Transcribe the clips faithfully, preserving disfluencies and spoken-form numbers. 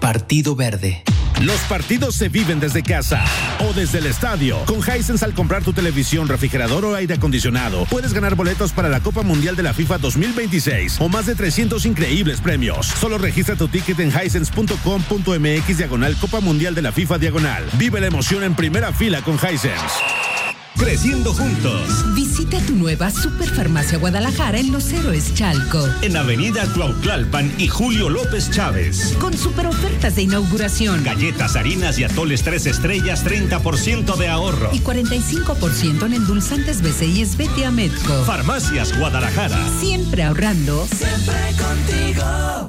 Partido Verde. Los partidos se viven desde casa o desde el estadio. Con Hisense, al comprar tu televisión, refrigerador o aire acondicionado, puedes ganar boletos para la Copa Mundial de la FIFA dos mil veintiséis o más de trescientos increíbles premios. Solo registra tu ticket en hisense punto com punto m x diagonal Copa Mundial de la FIFA diagonal. Vive la emoción en primera fila con Hisense. Creciendo juntos. Visita tu nueva Superfarmacia Guadalajara en Los Héroes Chalco. En Avenida Cuautlalpan y Julio López Chávez. Con super ofertas de inauguración. Galletas, harinas y atoles tres estrellas, treinta por ciento de ahorro. Y cuarenta y cinco por ciento en endulzantes B C I S Betia Medco. Farmacias Guadalajara. Siempre ahorrando. Siempre contigo.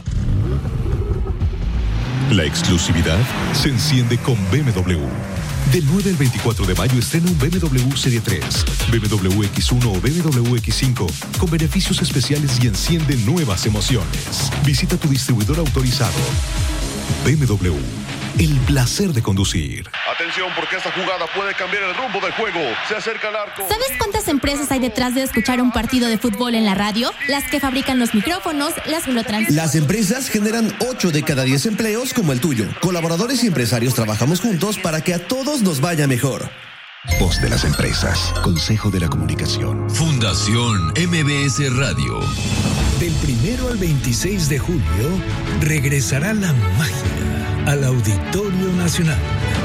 La exclusividad se enciende con B M W. Del nueve al veinticuatro de mayo estrena un B M W Serie tres, B M W X uno o B M W X cinco con beneficios especiales y enciende nuevas emociones. Visita tu distribuidor autorizado. B M W, el placer de conducir. Atención, porque esta jugada puede cambiar el rumbo del juego. Se acerca al arco. ¿Sabes cuántas empresas hay detrás de escuchar un partido de fútbol en la radio? Las que fabrican los micrófonos, las que lo transmiten. Las empresas generan ocho de cada diez empleos como el tuyo. Colaboradores y empresarios trabajamos juntos para que a todos nos vaya mejor. Voz de las empresas. Consejo de la Comunicación. Fundación M B S Radio. Del primero al veintiséis de julio regresará la magia al Auditorio Nacional.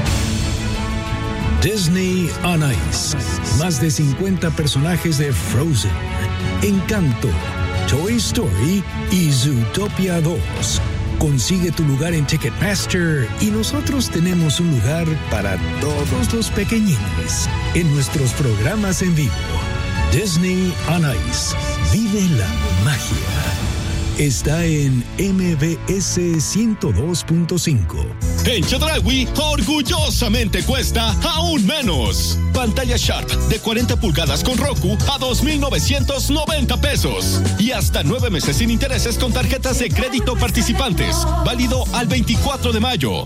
Disney on Ice. Más de cincuenta personajes de Frozen, Encanto, Toy Story y Zootopia dos. Consigue tu lugar en Ticketmaster y nosotros tenemos un lugar para todos los pequeñines en nuestros programas en vivo. Disney on Ice. Vive la magia. Está en M B S ciento dos punto cinco. En Chedraui, orgullosamente cuesta aún menos. Pantalla Sharp de cuarenta pulgadas con Roku a dos mil novecientos noventa pesos. Y hasta nueve meses sin intereses con tarjetas de crédito participantes. Válido al veinticuatro de mayo.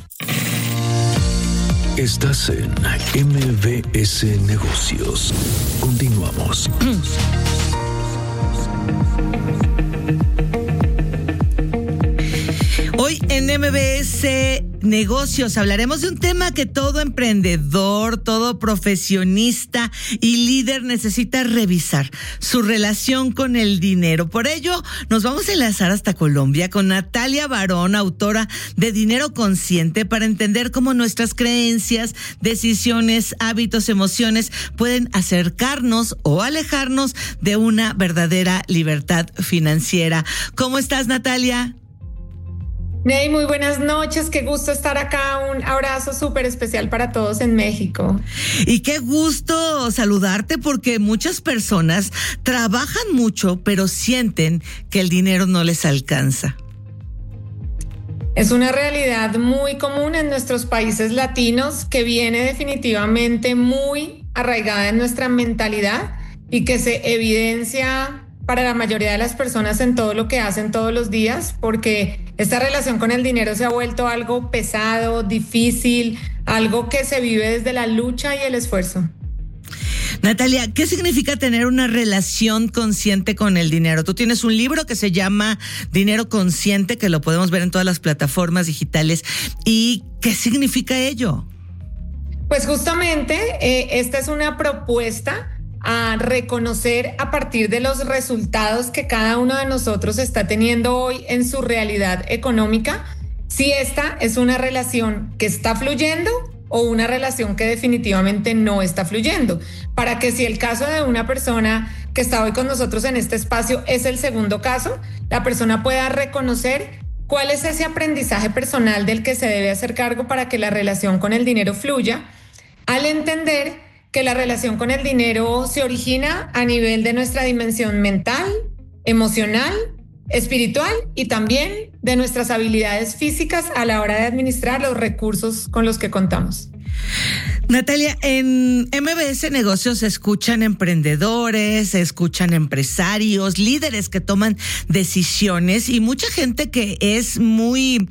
Estás en M B S Negocios. Continuamos. Hoy en M B S Negocios hablaremos de un tema que todo emprendedor, todo profesionista y líder necesita revisar: su relación con el dinero. Por ello, nos vamos a enlazar hasta Colombia con Natalia Barón, autora de Dinero Consciente, para entender cómo nuestras creencias, decisiones, hábitos, emociones pueden acercarnos o alejarnos de una verdadera libertad financiera. ¿Cómo estás, Natalia? Ney, muy buenas noches, qué gusto estar acá, un abrazo súper especial para todos en México. Y qué gusto saludarte, porque muchas personas trabajan mucho, pero sienten que el dinero no les alcanza. Es una realidad muy común en nuestros países latinos, que viene definitivamente muy arraigada en nuestra mentalidad y que se evidencia para la mayoría de las personas en todo lo que hacen todos los días, porque esta relación con el dinero se ha vuelto algo pesado, difícil, algo que se vive desde la lucha y el esfuerzo. Natalia, ¿qué significa tener una relación consciente con el dinero? Tú tienes un libro que se llama Dinero Consciente, que lo podemos ver en todas las plataformas digitales. ¿Y qué significa ello? Pues justamente eh, esta es una propuesta a reconocer, a partir de los resultados que cada uno de nosotros está teniendo hoy en su realidad económica, si esta es una relación que está fluyendo o una relación que definitivamente no está fluyendo, para que, si el caso de una persona que está hoy con nosotros en este espacio es el segundo caso, la persona pueda reconocer cuál es ese aprendizaje personal del que se debe hacer cargo para que la relación con el dinero fluya, al entender que la relación con el dinero se origina a nivel de nuestra dimensión mental, emocional, espiritual y también de nuestras habilidades físicas a la hora de administrar los recursos con los que contamos. Natalia, en M B S Negocios se escuchan emprendedores, se escuchan empresarios, líderes que toman decisiones y mucha gente que es muy,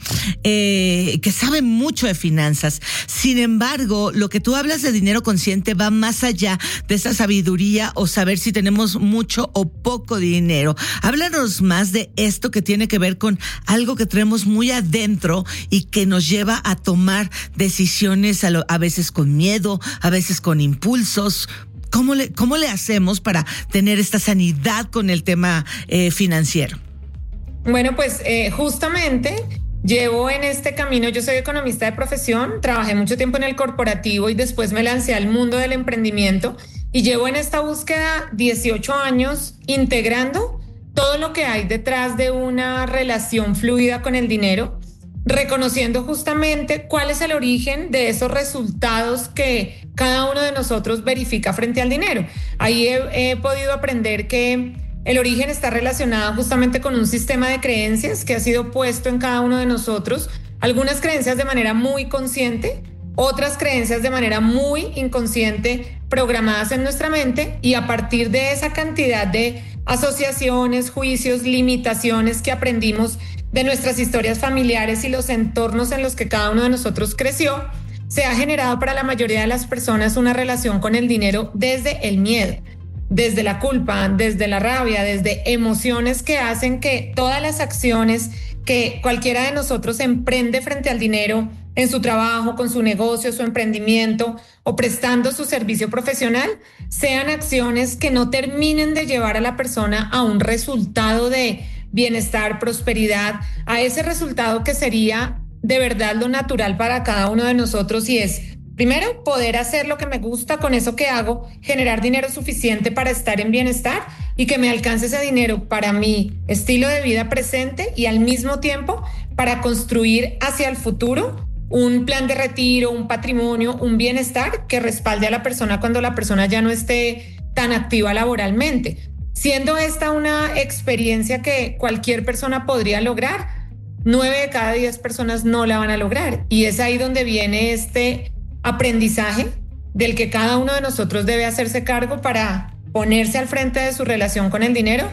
eh, que sabe mucho de finanzas. Sin embargo, lo que tú hablas de dinero consciente va más allá de esa sabiduría o saber si tenemos mucho o poco dinero. Háblanos más de esto que tiene que ver con algo que tenemos muy adentro y que nos lleva a tomar decisiones a, lo, a veces con miedo, a veces con impulsos. ¿Cómo le, cómo le hacemos para tener esta sanidad con el tema eh, financiero? Bueno, pues eh, justamente llevo en este camino, yo soy economista de profesión, trabajé mucho tiempo en el corporativo y después me lancé al mundo del emprendimiento y llevo en esta búsqueda dieciocho años integrando todo lo que hay detrás de una relación fluida con el dinero, reconociendo justamente cuál es el origen de esos resultados que cada uno de nosotros verifica frente al dinero. Ahí he, he podido aprender que el origen está relacionado justamente con un sistema de creencias que ha sido puesto en cada uno de nosotros, algunas creencias de manera muy consciente, otras creencias de manera muy inconsciente programadas en nuestra mente, y a partir de esa cantidad de asociaciones, juicios, limitaciones que aprendimos de nuestras historias familiares y los entornos en los que cada uno de nosotros creció, se ha generado para la mayoría de las personas una relación con el dinero desde el miedo, desde la culpa, desde la rabia, desde emociones que hacen que todas las acciones que cualquiera de nosotros emprende frente al dinero, en su trabajo, con su negocio, su emprendimiento o prestando su servicio profesional, sean acciones que no terminen de llevar a la persona a un resultado de bienestar, prosperidad, a ese resultado que sería de verdad lo natural para cada uno de nosotros, y es, primero, poder hacer lo que me gusta con eso que hago, generar dinero suficiente para estar en bienestar y que me alcance ese dinero para mi estilo de vida presente y al mismo tiempo para construir hacia el futuro un plan de retiro, un patrimonio, un bienestar que respalde a la persona cuando la persona ya no esté tan activa laboralmente. Siendo esta una experiencia que cualquier persona podría lograr, nueve de cada diez personas no la van a lograr. Y es ahí donde viene este aprendizaje del que cada uno de nosotros debe hacerse cargo para ponerse al frente de su relación con el dinero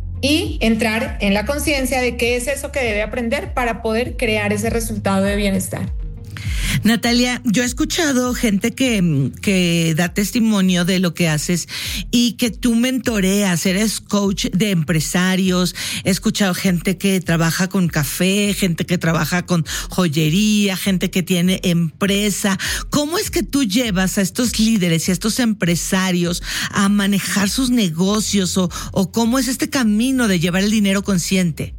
y entrar en la conciencia de qué es eso que debe aprender para poder crear ese resultado de bienestar. Natalia, yo he escuchado gente que, que da testimonio de lo que haces y que tú mentoreas, eres coach de empresarios. He escuchado gente que trabaja con café, gente que trabaja con joyería, gente que tiene empresa. ¿Cómo es que tú llevas a estos líderes y a estos empresarios a manejar sus negocios o, o cómo es este camino de llevar el dinero consciente?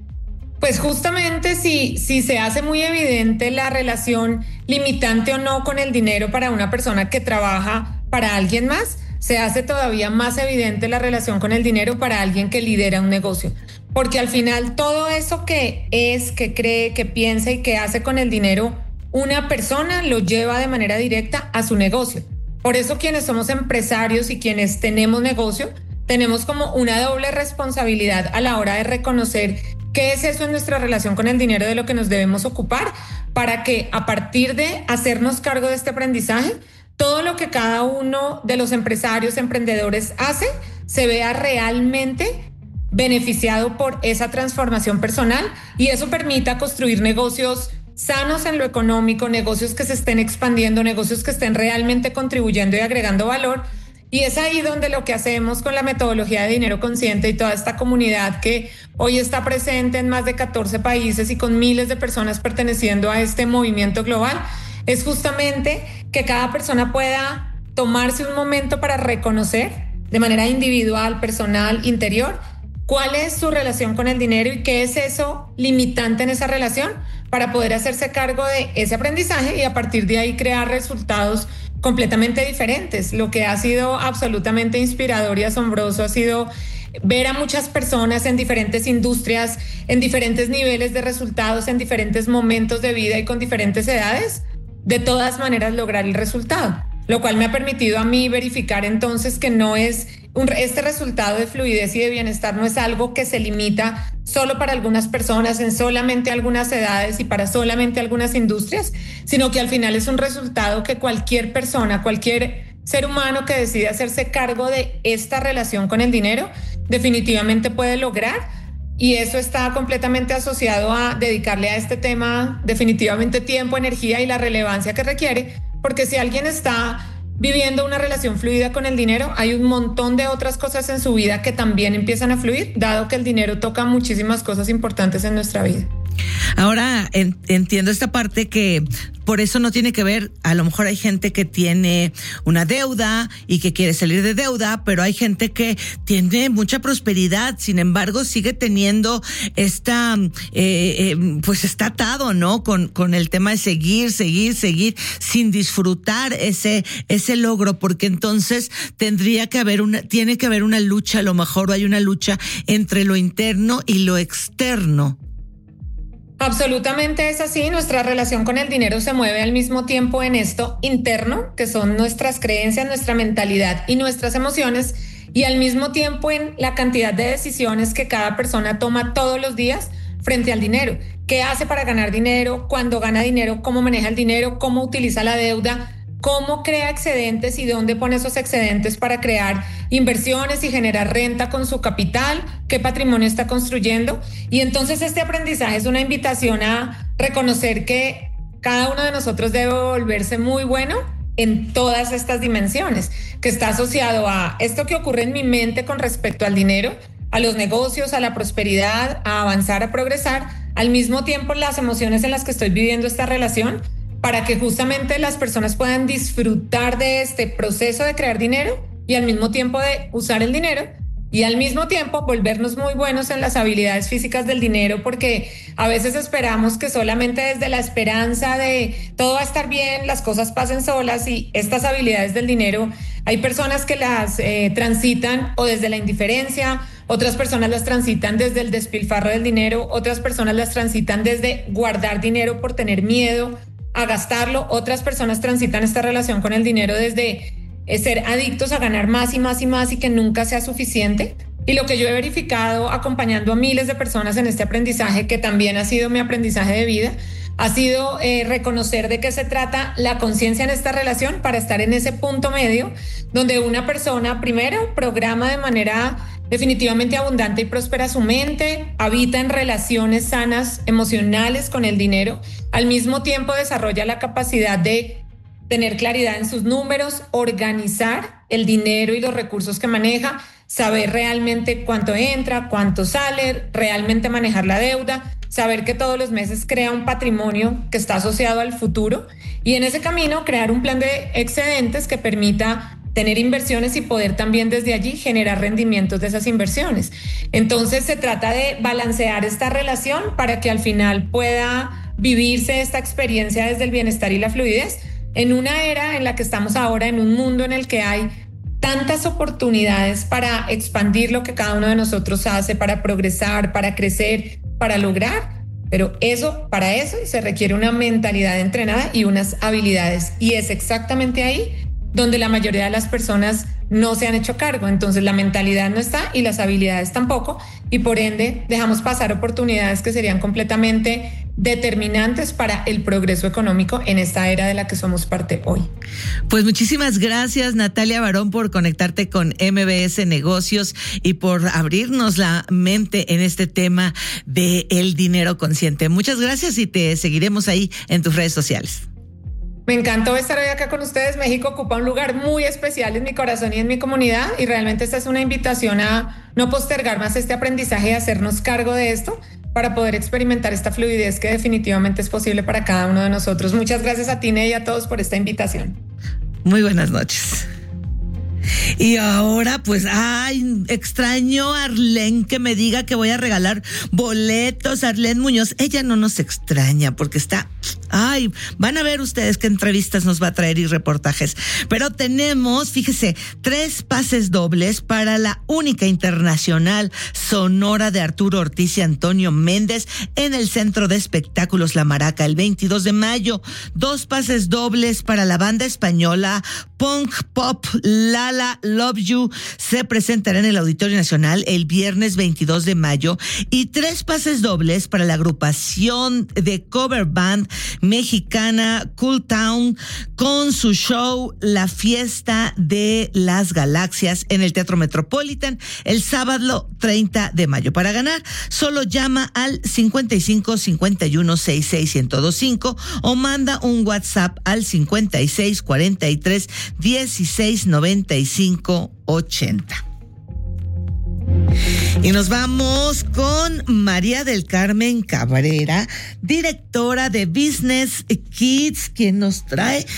Pues justamente si, si se hace muy evidente la relación limitante o no con el dinero para una persona que trabaja para alguien más, se hace todavía más evidente la relación con el dinero para alguien que lidera un negocio. Porque al final todo eso que es, que cree, que piensa y que hace con el dinero una persona lo lleva de manera directa a su negocio. Por eso quienes somos empresarios y quienes tenemos negocio, tenemos como una doble responsabilidad a la hora de reconocer qué es eso en nuestra relación con el dinero de lo que nos debemos ocupar, para que a partir de hacernos cargo de este aprendizaje, todo lo que cada uno de los empresarios, emprendedores hace, se vea realmente beneficiado por esa transformación personal, y eso permita construir negocios sanos en lo económico, negocios que se estén expandiendo, negocios que estén realmente contribuyendo y agregando valor. Y es ahí donde lo que hacemos con la metodología de dinero consciente y toda esta comunidad que hoy está presente en más de catorce países y con miles de personas perteneciendo a este movimiento global, es justamente que cada persona pueda tomarse un momento para reconocer de manera individual, personal, interior, cuál es su relación con el dinero y qué es eso limitante en esa relación, para poder hacerse cargo de ese aprendizaje y a partir de ahí crear resultados completamente diferentes. Lo que ha sido absolutamente inspirador y asombroso ha sido ver a muchas personas en diferentes industrias, en diferentes niveles de resultados, en diferentes momentos de vida y con diferentes edades, de todas maneras lograr el resultado, lo cual me ha permitido a mí verificar entonces que no es un, este resultado de fluidez y de bienestar no es algo que se limita solo para algunas personas, en solamente algunas edades y para solamente algunas industrias, sino que al final es un resultado que cualquier persona, cualquier ser humano que decide hacerse cargo de esta relación con el dinero, definitivamente puede lograr. Y eso está completamente asociado a dedicarle a este tema definitivamente tiempo, energía y la relevancia que requiere, porque si alguien está viviendo una relación fluida con el dinero, hay un montón de otras cosas en su vida que también empiezan a fluir, dado que el dinero toca muchísimas cosas importantes en nuestra vida. Ahora en, entiendo esta parte que por eso no tiene que ver, a lo mejor hay gente que tiene una deuda y que quiere salir de deuda, pero hay gente que tiene mucha prosperidad, sin embargo sigue teniendo esta, eh, eh, pues está atado, ¿no? Con, con el tema de seguir, seguir, seguir, sin disfrutar ese, ese logro, porque entonces tendría que haber una, tiene que haber una lucha, a lo mejor hay una lucha entre lo interno y lo externo. Absolutamente es así, nuestra relación con el dinero se mueve al mismo tiempo en esto interno, que son nuestras creencias, nuestra mentalidad y nuestras emociones, y al mismo tiempo en la cantidad de decisiones que cada persona toma todos los días frente al dinero. ¿Qué hace para ganar dinero? ¿Cuándo gana dinero? ¿Cómo maneja el dinero? ¿Cómo utiliza la deuda? ¿Cómo crea excedentes y dónde pone esos excedentes para crear inversiones y generar renta con su capital? ¿Qué patrimonio está construyendo? Y entonces este aprendizaje es una invitación a reconocer que cada uno de nosotros debe volverse muy bueno en todas estas dimensiones, que está asociado a esto que ocurre en mi mente con respecto al dinero, a los negocios, a la prosperidad, a avanzar, a progresar, al mismo tiempo las emociones en las que estoy viviendo esta relación, para que justamente las personas puedan disfrutar de este proceso de crear dinero y al mismo tiempo de usar el dinero y al mismo tiempo volvernos muy buenos en las habilidades físicas del dinero, porque a veces esperamos que solamente desde la esperanza de todo va a estar bien, las cosas pasen solas, y estas habilidades del dinero hay personas que las eh, transitan o desde la indiferencia, otras personas las transitan desde el despilfarro del dinero, otras personas las transitan desde guardar dinero por tener miedo a gastarlo, otras personas transitan esta relación con el dinero desde eh, ser adictos a ganar más y más y más y que nunca sea suficiente. Y lo que yo he verificado acompañando a miles de personas en este aprendizaje, que también ha sido mi aprendizaje de vida, ha sido eh, reconocer de qué se trata la conciencia en esta relación para estar en ese punto medio donde una persona primero programa de manera definitivamente abundante y próspera su mente, habita en relaciones sanas emocionales con el dinero, al mismo tiempo desarrolla la capacidad de tener claridad en sus números, organizar el dinero y los recursos que maneja, saber realmente cuánto entra, cuánto sale, realmente manejar la deuda, saber que todos los meses crea un patrimonio que está asociado al futuro y en ese camino crear un plan de excedentes que permita tener inversiones y poder también desde allí generar rendimientos de esas inversiones. Entonces se trata de balancear esta relación para que al final pueda vivirse esta experiencia desde el bienestar y la fluidez en una era en la que estamos ahora, en un mundo en el que hay tantas oportunidades para expandir lo que cada uno de nosotros hace, para progresar, para crecer, para lograr, pero eso, para eso se requiere una mentalidad entrenada y unas habilidades, y es exactamente ahí donde la mayoría de las personas no se han hecho cargo. Entonces la mentalidad no está y las habilidades tampoco, y por ende dejamos pasar oportunidades que serían completamente determinantes para el progreso económico en esta era de la que somos parte hoy. Pues muchísimas gracias, Natalia Barón, por conectarte con M B S Negocios y por abrirnos la mente en este tema de el dinero consciente. Muchas gracias y te seguiremos ahí en tus redes sociales. Me encantó estar hoy acá con ustedes. México ocupa un lugar muy especial en mi corazón y en mi comunidad, y realmente esta es una invitación a no postergar más este aprendizaje y hacernos cargo de esto para poder experimentar esta fluidez que definitivamente es posible para cada uno de nosotros. Muchas gracias a Tine y a todos por esta invitación. Muy buenas noches. Y ahora, pues, ay, extraño a Arlene que me diga que voy a regalar boletos. Arlene Muñoz, ella no nos extraña porque está, ay, van a ver ustedes qué entrevistas nos va a traer y reportajes. Pero tenemos, fíjese, tres pases dobles para la única internacional sonora de Arturo Ortiz y Antonio Méndez en el Centro de Espectáculos La Maraca el veintidós de mayo. Dos pases dobles para la banda española Punk Pop Lala Love You se presentará en el Auditorio Nacional el viernes veintidós de mayo y tres pases dobles para la agrupación de cover band mexicana Cool Town con su show La Fiesta de las Galaxias en el Teatro Metropolitan el sábado treinta de mayo. Para ganar, solo llama al cincuenta y cinco cincuenta y uno sesenta y seis ciento veinticinco o manda un WhatsApp al cincuenta y seis cuarenta y tres dieciséis noventa y cinco ochenta. Y nos vamos con María del Carmen Cabrera, directora de Business Kids, quien nos trae,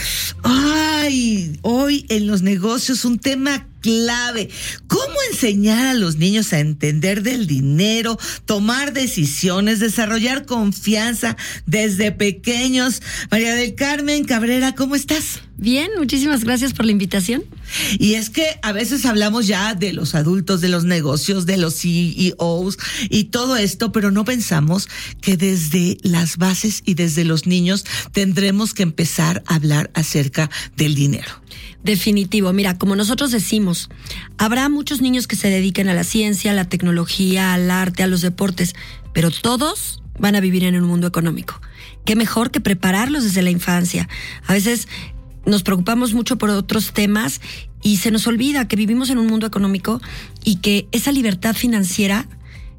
ay, hoy en los negocios un tema clave. ¿Cómo enseñar a los niños a entender del dinero, tomar decisiones, desarrollar confianza desde pequeños? María del Carmen Cabrera, ¿cómo estás? Bien, muchísimas gracias por la invitación. Y es que a veces hablamos ya de los adultos, de los negocios, de los C E Os y todo esto, pero no pensamos que desde las bases y desde los niños tendremos que empezar a hablar acerca del dinero. Definitivo. Mira, como nosotros decimos, habrá muchos niños que se dediquen a la ciencia, a la tecnología, al arte, a los deportes, pero todos van a vivir en un mundo económico. Qué mejor que prepararlos desde la infancia. A veces nos preocupamos mucho por otros temas y se nos olvida que vivimos en un mundo económico y que esa libertad financiera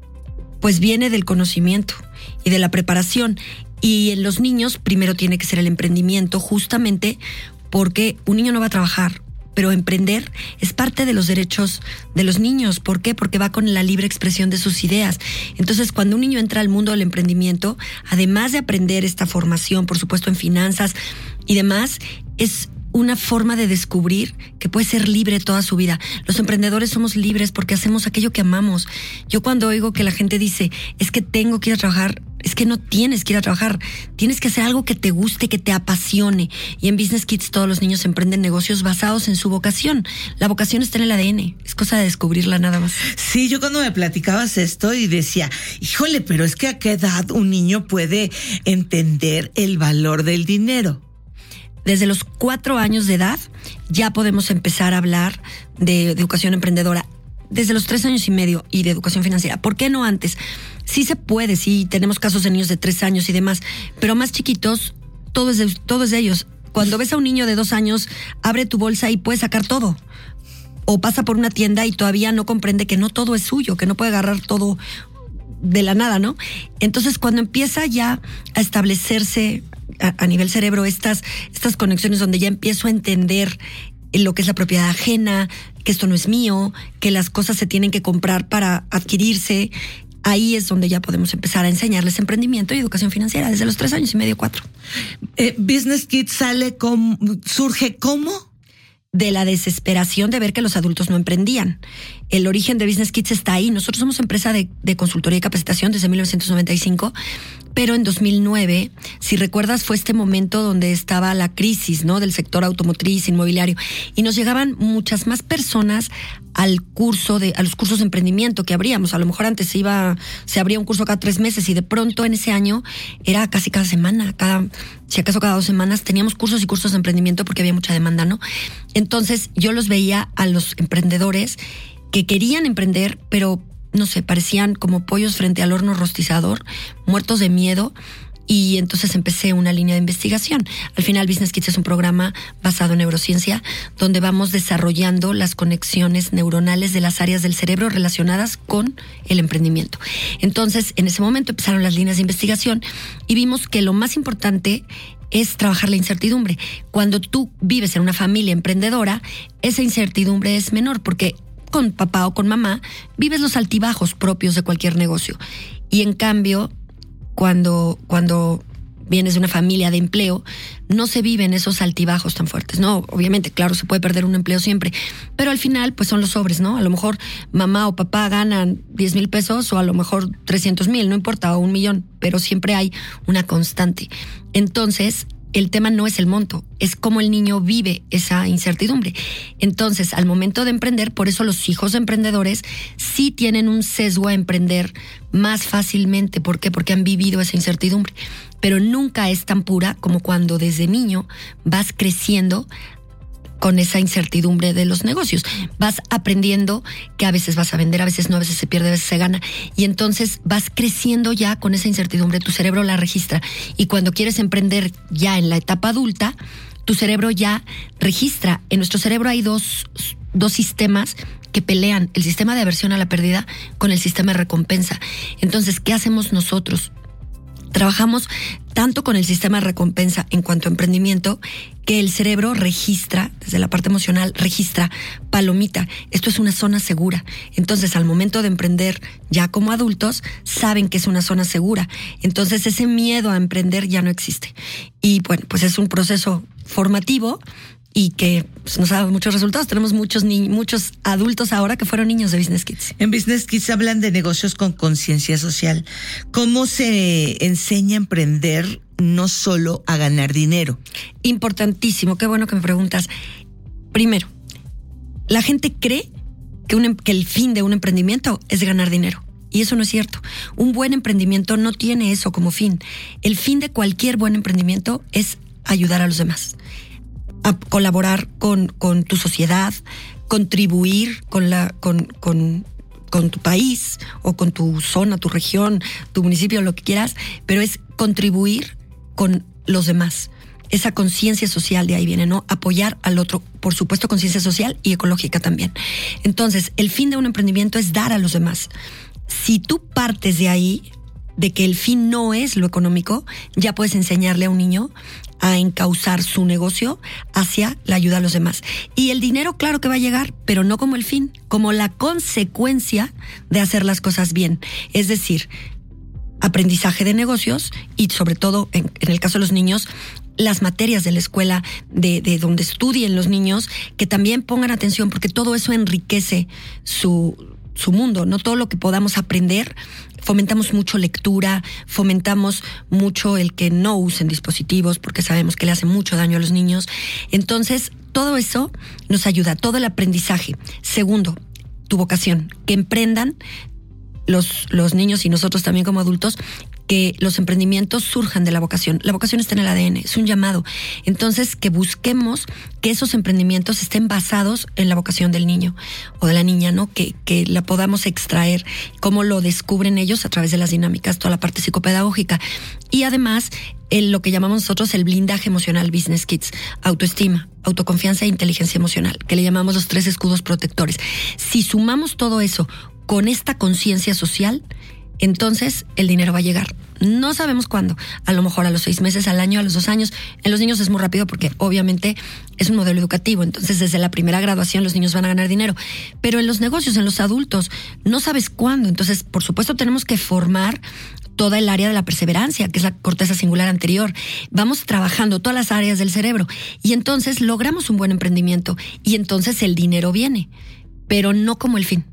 pues viene del conocimiento y de la preparación. Y en los niños primero tiene que ser el emprendimiento, justamente porque un niño no va a trabajar, pero emprender es parte de los derechos de los niños. ¿Por qué? Porque va con la libre expresión de sus ideas. Entonces, cuando un niño entra al mundo del emprendimiento, además de aprender esta formación, por supuesto en finanzas y demás, es una forma de descubrir que puede ser libre toda su vida. Los emprendedores somos libres porque hacemos aquello que amamos. Yo cuando oigo que la gente dice, es que tengo que ir a trabajar, es que no tienes que ir a trabajar. Tienes que hacer algo que te guste, que te apasione. Y en Business Kids todos los niños emprenden negocios basados en su vocación. La vocación está en el A D N. Es cosa de descubrirla nada más. Sí, yo cuando me platicabas esto y decía, híjole, pero es que a qué edad un niño puede entender el valor del dinero. Desde los cuatro años de edad ya podemos empezar a hablar de, de educación emprendedora. Desde los tres años y medio y de educación financiera. ¿Por qué no antes? Sí se puede, sí tenemos casos de niños de tres años y demás, pero más chiquitos, todo es de, todo es de ellos. Cuando ves a un niño de dos años, abre tu bolsa y puede sacar todo. O pasa por una tienda y todavía no comprende que no todo es suyo, que no puede agarrar todo de la nada, ¿no? Entonces, cuando empieza ya a establecerse a, a nivel cerebro estas, estas conexiones donde ya empiezo a entender lo que es la propiedad ajena, que esto no es mío, que las cosas se tienen que comprar para adquirirse, ahí es donde ya podemos empezar a enseñarles emprendimiento y educación financiera desde los tres años y medio, cuatro. Eh, Business Kids sale como, surge ¿cómo? De la desesperación de ver que los adultos no emprendían. El origen de Business Kids está ahí. Nosotros somos empresa de, de consultoría y capacitación desde mil novecientos noventa y cinco, pero en dos mil nueve, si recuerdas, fue este momento donde estaba la crisis, ¿no?, del sector automotriz, inmobiliario, y nos llegaban muchas más personas al curso de, a los cursos de emprendimiento que abríamos. A lo mejor antes se iba, se abría un curso cada tres meses y de pronto en ese año era casi cada semana, cada, si acaso cada dos semanas teníamos cursos y cursos de emprendimiento porque había mucha demanda, ¿no? Entonces yo los veía a los emprendedores que querían emprender, pero no sé, parecían como pollos frente al horno rostizador, muertos de miedo. Y entonces empecé una línea de investigación. Al final, Business Kids es un programa basado en neurociencia, donde vamos desarrollando las conexiones neuronales de las áreas del cerebro relacionadas con el emprendimiento. Entonces, en ese momento empezaron las líneas de investigación y vimos que lo más importante es trabajar la incertidumbre. Cuando tú vives en una familia emprendedora, esa incertidumbre es menor, porque con papá o con mamá vives los altibajos propios de cualquier negocio. Y en cambio, Cuando, cuando vienes de una familia de empleo, no se viven esos altibajos tan fuertes, ¿no? Obviamente, claro, se puede perder un empleo siempre, pero al final, pues son los sobres, ¿no? A lo mejor mamá o papá ganan diez mil pesos o a lo mejor trescientos mil, no importa, o un millón, pero siempre hay una constante. Entonces, el tema no es el monto, es cómo el niño vive esa incertidumbre. Entonces, al momento de emprender, por eso los hijos de emprendedores sí tienen un sesgo a emprender más fácilmente. ¿Por qué? Porque han vivido esa incertidumbre. Pero nunca es tan pura como cuando desde niño vas creciendo con esa incertidumbre de los negocios. Vas aprendiendo que a veces vas a vender, a veces no, a veces se pierde, a veces se gana. Y entonces vas creciendo ya con esa incertidumbre, tu cerebro la registra. Y cuando quieres emprender ya en la etapa adulta, tu cerebro ya registra. En nuestro cerebro hay dos, dos sistemas que pelean, el sistema de aversión a la pérdida con el sistema de recompensa. Entonces, ¿qué hacemos nosotros? Trabajamos tanto con el sistema de recompensa en cuanto a emprendimiento que el cerebro registra, desde la parte emocional, registra palomita. Esto es una zona segura. Entonces, al momento de emprender ya como adultos, saben que es una zona segura. Entonces, ese miedo a emprender ya no existe. Y bueno, pues es un proceso formativo y que pues, nos ha dado muchos resultados. Tenemos muchos ni muchos adultos ahora que fueron niños de Business Kids. En Business Kids hablan de negocios con conciencia social. ¿Cómo se enseña a emprender, no solo a ganar dinero? Importantísimo, qué bueno que me preguntas. Primero, la gente cree que, un, que el fin de un emprendimiento es ganar dinero. Y eso no es cierto. Un buen emprendimiento no tiene eso como fin. El fin de cualquier buen emprendimiento es ayudar a los demás, a colaborar con, con tu sociedad, contribuir con la con, con, con tu país o con tu zona, tu región, tu municipio, lo que quieras, pero es contribuir con los demás. Esa conciencia social de ahí viene, ¿no? Apoyar al otro, por supuesto, conciencia social y ecológica también. Entonces, el fin de un emprendimiento es dar a los demás. Si tú partes de ahí, de que el fin no es lo económico, ya puedes enseñarle a un niño a encauzar su negocio hacia la ayuda a los demás. Y el dinero, claro que va a llegar, pero no como el fin, como la consecuencia de hacer las cosas bien. Es decir, aprendizaje de negocios y sobre todo, en, en el caso de los niños, las materias de la escuela, de, de donde estudien los niños, que también pongan atención, porque todo eso enriquece su... su mundo, no todo lo que podamos aprender. Fomentamos mucho lectura, fomentamos mucho el que no usen dispositivos porque sabemos que le hace mucho daño a los niños. Entonces, todo eso nos ayuda, todo el aprendizaje. Segundo, tu vocación, que emprendan los, los niños y nosotros también como adultos, que los emprendimientos surjan de la vocación. La vocación está en el A D N, es un llamado. Entonces, que busquemos que esos emprendimientos estén basados en la vocación del niño o de la niña, ¿no? Que, que la podamos extraer, cómo lo descubren ellos a través de las dinámicas, toda la parte psicopedagógica. Y además, el, lo que llamamos nosotros el blindaje emocional Business Kids, autoestima, autoconfianza e inteligencia emocional, que le llamamos los tres escudos protectores. Si sumamos todo eso con esta conciencia social, entonces el dinero va a llegar. No sabemos cuándo, a lo mejor a los seis meses, al año, a los dos años. En los niños es muy rápido porque obviamente es un modelo educativo, entonces desde la primera graduación los niños van a ganar dinero. Pero en los negocios, en los adultos, no sabes cuándo. Entonces, por supuesto, tenemos que formar toda el área de la perseverancia, que es la corteza singular anterior. Vamos trabajando todas las áreas del cerebro y entonces logramos un buen emprendimiento y entonces el dinero viene, pero no como el fin.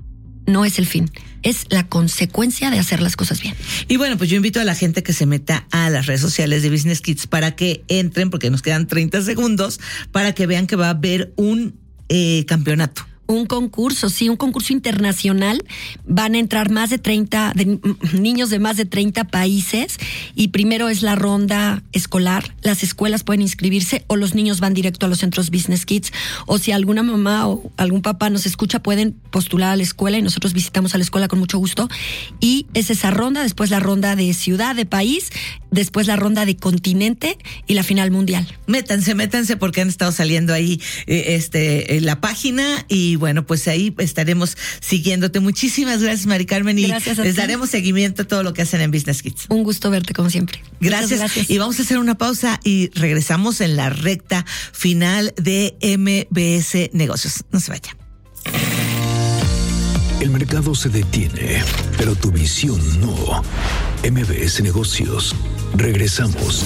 No es el fin, es la consecuencia de hacer las cosas bien. Y bueno, pues yo invito a la gente que se meta a las redes sociales de Business Kids para que entren, porque nos quedan treinta segundos, para que vean que va a haber un eh, campeonato. Un concurso, sí, un concurso internacional. Van a entrar más de treinta, de, niños de más de treinta países y primero es la ronda escolar. Las escuelas pueden inscribirse o los niños van directo a los centros Business Kids, o si alguna mamá o algún papá nos escucha pueden postular a la escuela y nosotros visitamos a la escuela con mucho gusto. Y es esa ronda, después la ronda de ciudad, de país, después la ronda de continente y la final mundial. Métanse, métanse porque han estado saliendo ahí eh, este eh, la página y bueno, pues ahí estaremos siguiéndote. Muchísimas gracias, Mari Carmen, y gracias a les ti. Daremos seguimiento a todo lo que hacen en Business Kids. Un gusto verte como siempre. Gracias. gracias. Y vamos a hacer una pausa y regresamos en la recta final de M B S Negocios. No se vaya. El mercado se detiene, pero tu visión no. M B S Negocios. Regresamos.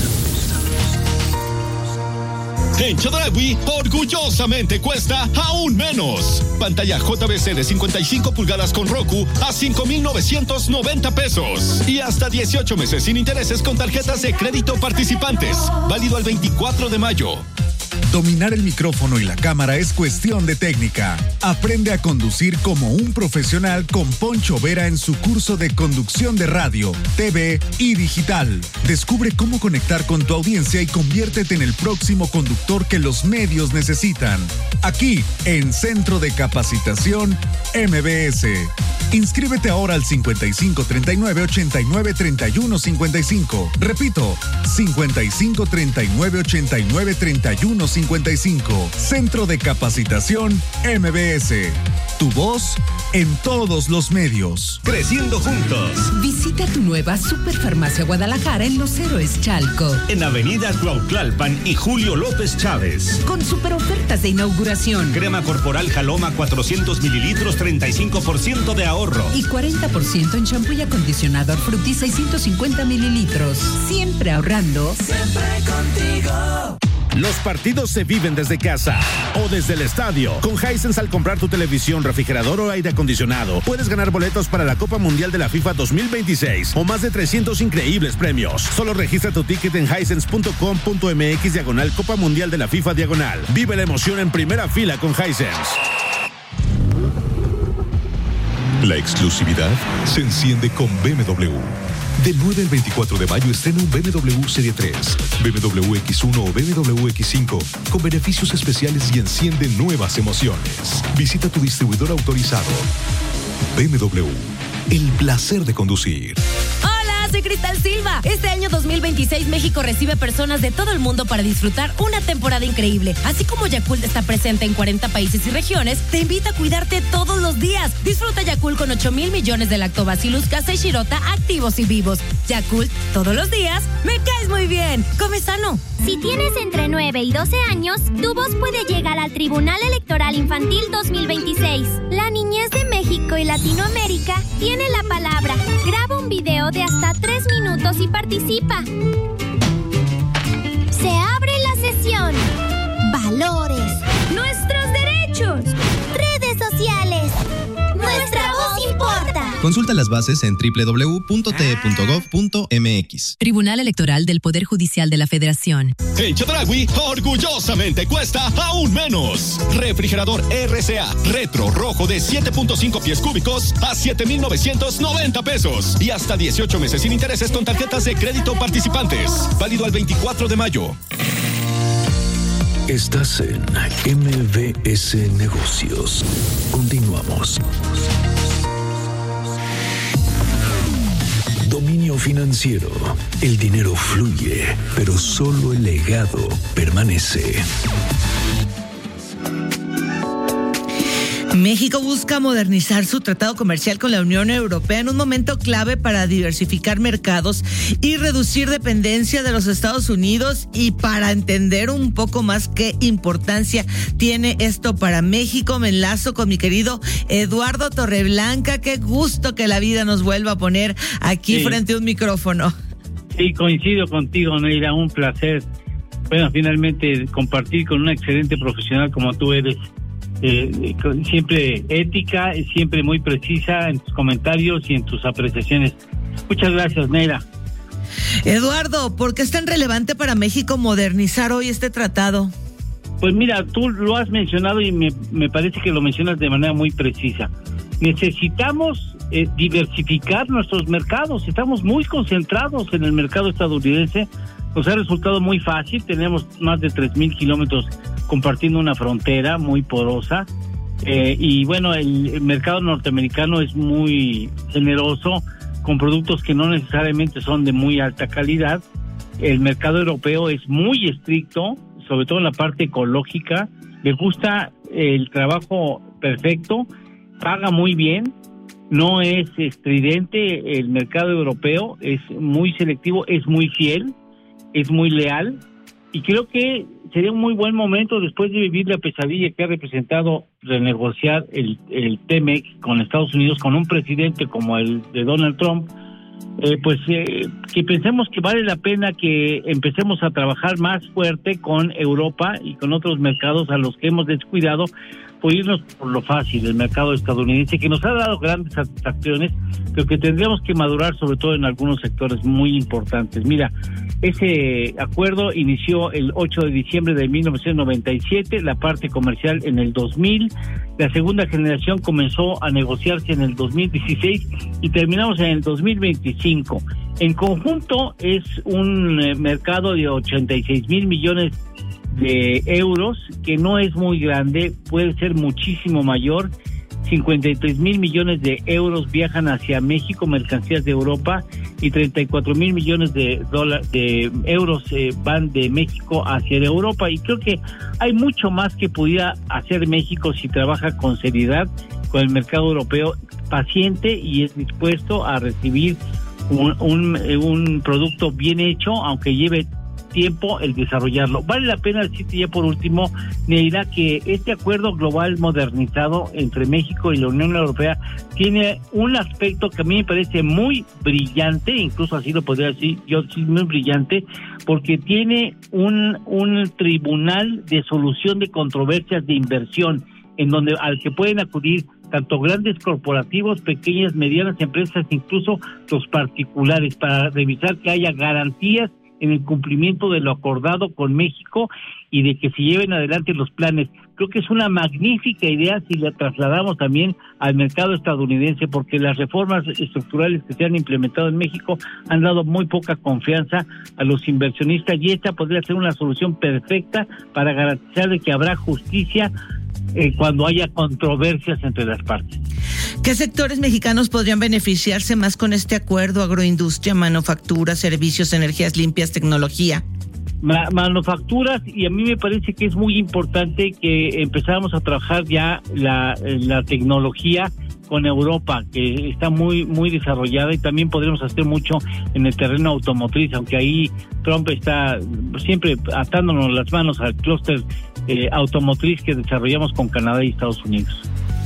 En Chedraui, orgullosamente cuesta aún menos. Pantalla J V C de cincuenta y cinco pulgadas con Roku a cinco mil novecientos noventa pesos. Y hasta dieciocho meses sin intereses con tarjetas de crédito participantes. Válido al veinticuatro de mayo. Dominar el micrófono y la cámara es cuestión de técnica. Aprende a conducir como un profesional con Poncho Vera en su curso de conducción de radio, T V y digital. Descubre cómo conectar con tu audiencia y conviértete en el próximo conductor que los medios necesitan. Aquí, en Centro de Capacitación M B S. Inscríbete ahora al cincuenta y cinco treinta y nueve ochenta y nueve treinta y uno cincuenta y cinco. Repito, cincuenta y cinco treinta y nueve ochenta y nueve treinta y uno cincuenta y cinco. Centro de Capacitación M B S. Tu voz en todos los medios. Creciendo juntos. Visita tu nueva Superfarmacia Guadalajara en Los Héroes Chalco. En Avenida Cuautlalpan y Julio López Chávez. Con super ofertas de inauguración. Crema corporal Jaloma cuatrocientos mililitros, treinta y cinco por ciento de ahorro. Y cuarenta por ciento en champú y acondicionador Frutti seiscientos cincuenta mililitros. Siempre ahorrando. Siempre contigo. Los partidos se viven desde casa o desde el estadio. Con Hisense, al comprar tu televisión, refrigerador o aire acondicionado, puedes ganar boletos para la Copa Mundial de la FIFA dos mil veintiséis o más de trescientos increíbles premios. Solo registra tu ticket en hisense punto com punto m x diagonal Copa Mundial de la FIFA diagonal. Vive la emoción en primera fila con Hisense. La exclusividad se enciende con B M W. Del nueve al veinticuatro de mayo estrena un B M W Serie tres, B M W X uno o B M W X cinco con beneficios especiales y enciende nuevas emociones. Visita tu distribuidor autorizado. B M W, el placer de conducir. Soy Cristal Silva. Este año dos mil veintiséis México recibe personas de todo el mundo para disfrutar una temporada increíble. Así como Yakult está presente en cuarenta países y regiones, te invita a cuidarte todos los días. Disfruta Yakult con ocho mil millones de Lactobacillus casei shirota activos y vivos. Yakult, todos los días, me caes muy bien. Come sano. Si tienes entre nueve y doce años, tu voz puede llegar al Tribunal Electoral Infantil dos mil veintiséis. La niñez de México y Latinoamérica tiene la palabra. Graba un video de hasta tres minutos y participa. Se abre la sesión. Valores. Nuestros derechos. Redes sociales. Nuestra voz importa. Consulta las bases en doble u doble u doble u punto t e punto gov punto m x. Tribunal Electoral del Poder Judicial de la Federación. En Chedraui, orgullosamente cuesta aún menos. Refrigerador R C A retro rojo de siete punto cinco pies cúbicos a siete mil novecientos noventa pesos. Y hasta dieciocho meses sin intereses con tarjetas de crédito participantes. Válido al veinticuatro de mayo. Estás en M B S Negocios. Continuamos. Dominio financiero. El dinero fluye, pero solo el legado permanece. México busca modernizar su tratado comercial con la Unión Europea en un momento clave para diversificar mercados y reducir dependencia de los Estados Unidos, y para entender un poco más qué importancia tiene esto para México, me enlazo con mi querido Eduardo Torreblanca. Qué gusto que la vida nos vuelva a poner aquí sí. frente a un micrófono. Sí, coincido contigo, Neira, un placer. Bueno, finalmente compartir con una excelente profesional como tú eres. Eh, siempre ética, siempre muy precisa en tus comentarios y en tus apreciaciones. Muchas gracias, Neira. Eduardo, ¿por qué es tan relevante para México modernizar hoy este tratado? Pues mira, tú lo has mencionado y me, me parece que lo mencionas de manera muy precisa. Necesitamos eh, diversificar nuestros mercados. Estamos muy concentrados en el mercado estadounidense. Nos ha resultado muy fácil. Tenemos más de tres mil kilómetros compartiendo una frontera muy porosa. Eh, y bueno, el, el mercado norteamericano es muy generoso con productos que no necesariamente son de muy alta calidad. El mercado europeo es muy estricto, sobre todo en la parte ecológica. Le gusta el trabajo perfecto, paga muy bien, no es estridente el mercado europeo, es muy selectivo, es muy fiel, es muy leal, y creo que sería un muy buen momento, después de vivir la pesadilla que ha representado renegociar el, el T M E C con Estados Unidos, con un presidente como el de Donald Trump, eh, pues eh, que pensemos que vale la pena que empecemos a trabajar más fuerte con Europa y con otros mercados a los que hemos descuidado por irnos por lo fácil, el mercado estadounidense, que nos ha dado grandes satisfacciones, pero que tendríamos que madurar sobre todo en algunos sectores muy importantes. Mira, ese acuerdo inició el ocho de diciembre de mil novecientos noventa y siete, la parte comercial en el dos mil, la segunda generación comenzó a negociarse en el dos mil dieciséis y terminamos en el dos mil veinticinco. En conjunto es un eh, mercado de ochenta y seis mil millones de euros, que no es muy grande, puede ser muchísimo mayor. cincuenta y tres mil millones de euros viajan hacia México, mercancías de Europa, y treinta y cuatro mil millones de dólares de euros eh, van de México hacia Europa, y creo que hay mucho más que pudiera hacer México si trabaja con seriedad con el mercado europeo, paciente y es dispuesto a recibir un, un, un producto bien hecho, aunque lleve tiempo el desarrollarlo. Vale la pena decirte ya por último, Neira, que este acuerdo global modernizado entre México y la Unión Europea tiene un aspecto que a mí me parece muy brillante, incluso así lo podría decir yo, sí, muy brillante, porque tiene un, un tribunal de solución de controversias de inversión, en donde al que pueden acudir tanto grandes corporativos, pequeñas, medianas empresas, incluso los particulares, para revisar que haya garantías en el cumplimiento de lo acordado con México y de que se lleven adelante los planes. Creo que es una magnífica idea si la trasladamos también al mercado estadounidense, porque las reformas estructurales que se han implementado en México han dado muy poca confianza a los inversionistas, y esta podría ser una solución perfecta para garantizar de que habrá justicia eh, cuando haya controversias entre las partes. ¿Qué sectores mexicanos podrían beneficiarse más con este acuerdo? Agroindustria, manufactura, servicios, energías limpias, tecnología. Ma- manufacturas, y a mí me parece que es muy importante que empezáramos a trabajar ya la, la tecnología con Europa, que está muy muy desarrollada, y también podremos hacer mucho en el terreno automotriz, aunque ahí Trump está siempre atándonos las manos al clúster eh, automotriz que desarrollamos con Canadá y Estados Unidos.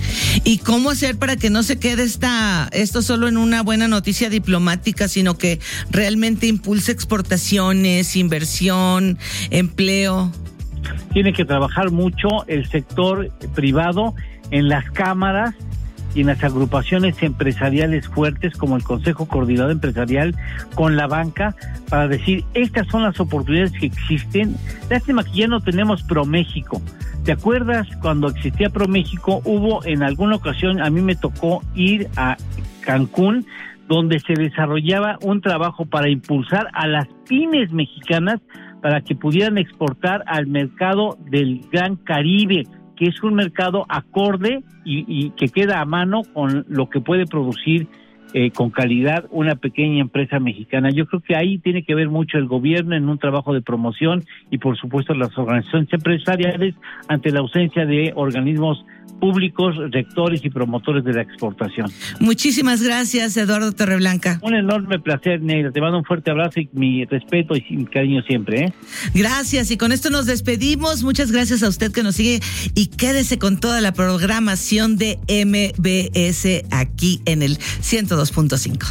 ¿Y cómo hacer para que no se quede esta, esto solo en una buena noticia diplomática, sino que realmente impulse exportaciones, inversión, empleo? Tiene que trabajar mucho el sector privado en las cámaras y en las agrupaciones empresariales fuertes como el Consejo Coordinador Empresarial, con la banca, para decir, estas son las oportunidades que existen. Lástima que ya no tenemos ProMéxico. ¿Te acuerdas cuando existía ProMéxico? Hubo en alguna ocasión, a mí me tocó ir a Cancún, donde se desarrollaba un trabajo para impulsar a las pymes mexicanas para que pudieran exportar al mercado del Gran Caribe, que es un mercado acorde y, y que queda a mano con lo que puede producir eh, con calidad una pequeña empresa mexicana. Yo creo que ahí tiene que ver mucho el gobierno en un trabajo de promoción, y por supuesto las organizaciones empresariales ante la ausencia de organismos públicos, rectores y promotores de la exportación. Muchísimas gracias, Eduardo Torreblanca. Un enorme placer, Neira. Te mando un fuerte abrazo y mi respeto y mi cariño siempre, ¿eh? Gracias, y con esto nos despedimos. Muchas gracias a usted que nos sigue, y quédese con toda la programación de M B S aquí en el ciento dos punto cinco.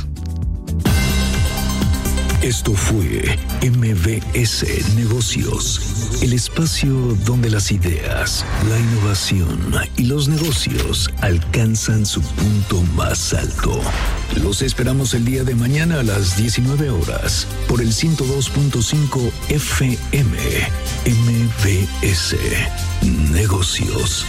Esto fue M B S Negocios, el espacio donde las ideas, la innovación y los negocios alcanzan su punto más alto. Los esperamos el día de mañana a las diecinueve horas por el ciento dos punto cinco F M. M B S Negocios.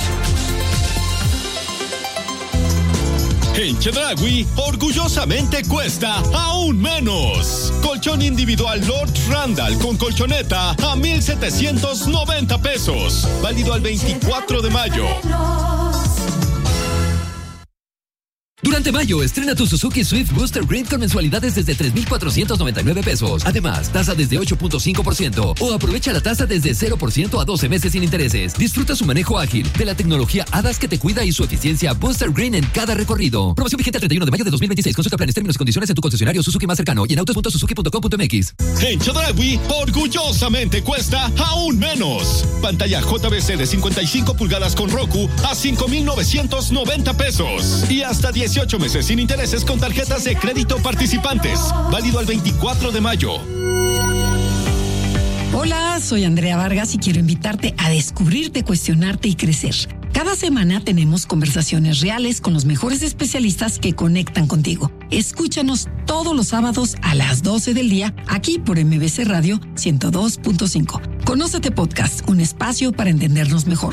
En Chedraui, orgullosamente cuesta aún menos. Colchón individual Lord Randall con colchoneta a mil setecientos noventa pesos. Válido al veinticuatro de mayo. Durante mayo, estrena tu Suzuki Swift Booster Green con mensualidades desde tres mil cuatrocientos noventa y nueve pesos. Además, tasa desde ocho punto cinco por ciento o aprovecha la tasa desde cero por ciento a doce meses sin intereses. Disfruta su manejo ágil, de la tecnología A D A S que te cuida y su eficiencia Booster Green en cada recorrido. Promoción vigente el treinta y uno de mayo de dos mil veintiséis. Consulta planes, términos y condiciones en tu concesionario Suzuki más cercano y en autos punto suzuki punto com punto m x. En Chedraui, orgullosamente cuesta aún menos. Pantalla J V C de cincuenta y cinco pulgadas con Roku a cinco mil novecientos noventa pesos. Y hasta dieciocho meses sin intereses con tarjetas de crédito participantes. Válido al veinticuatro de mayo. Hola, soy Andrea Vargas y quiero invitarte a descubrirte, cuestionarte y crecer. Cada Cada semana tenemos conversaciones reales con los mejores especialistas que conectan contigo. Escúchanos todos los sábados a las doce del día aquí por M B C Radio ciento dos punto cinco. Conócete Podcast, un espacio para entendernos mejor.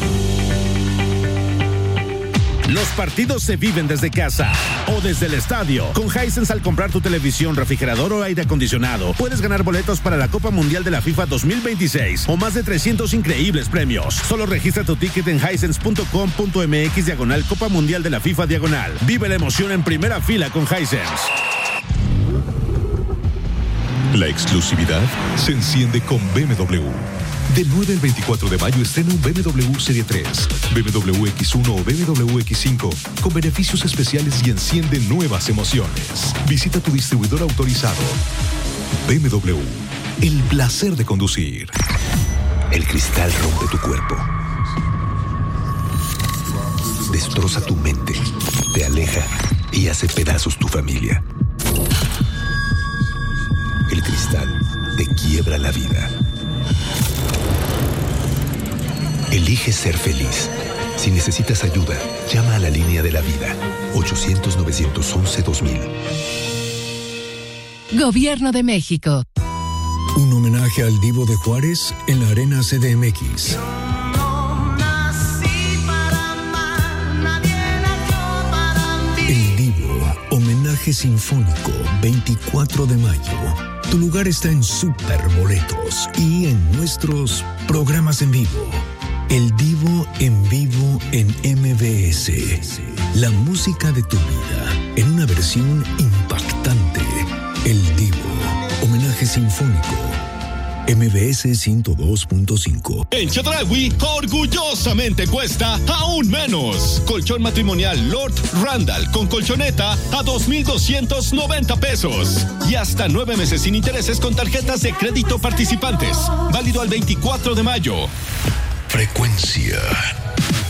Los partidos se viven desde casa o desde el estadio. Con Hisense, al comprar tu televisión, refrigerador o aire acondicionado, puedes ganar boletos para la Copa Mundial de la FIFA dos mil veintiséis o más de trescientos increíbles premios. Solo registra tu ticket en hisense punto com punto m x diagonal Copa Mundial de la FIFA diagonal. Vive la emoción en primera fila con Hisense. La exclusividad se enciende con B M W. Del nueve al veinticuatro de mayo estrena un B M W Serie tres, B M W X uno o B M W X cinco con beneficios especiales y enciende nuevas emociones. Visita tu distribuidor autorizado. B M W, el placer de conducir. El cristal rompe tu cuerpo, destroza tu mente, te aleja y hace pedazos tu familia. El cristal te quiebra la vida. Elige ser feliz. Si necesitas ayuda, llama a la línea de la vida. ochocientos, novecientos once, dos mil. Gobierno de México. Un homenaje al Divo de Juárez en la Arena C D M X. El Divo, homenaje sinfónico, veinticuatro de mayo. Tu lugar está en Super Boletos y en nuestros programas en vivo. El Divo en vivo en M B S. La música de tu vida en una versión impactante. El Divo, homenaje sinfónico. M B S ciento dos punto cinco. En Chedraui, orgullosamente cuesta aún menos. Colchón matrimonial Lord Randall con colchoneta a dos mil doscientos noventa pesos. Y hasta nueve meses sin intereses con tarjetas de crédito participantes. Válido al veinticuatro de mayo. Frecuencia